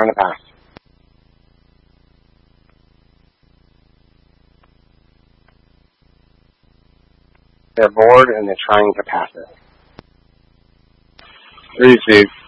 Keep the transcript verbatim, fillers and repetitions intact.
from the past. They're bored and they're trying to pass it. Three, Steve.